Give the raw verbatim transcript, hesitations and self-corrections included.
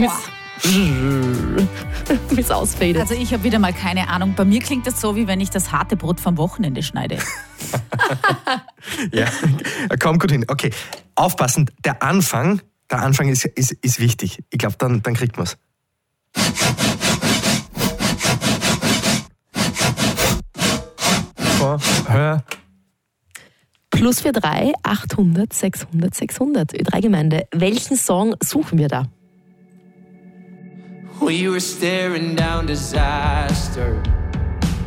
bis ausfadet. Also ich habe wieder mal keine Ahnung. Bei mir klingt das so, wie wenn ich das harte Brot vom Wochenende schneide. Ja, komm gut hin. Okay, aufpassen, der Anfang, der Anfang ist, ist, ist wichtig. Ich glaube, dann, dann kriegt man es. Hör. Plus vier drei achthundert sechshundert sechshundert. Ö drei Gemeinde. Welchen Song suchen wir da? We were staring down disaster.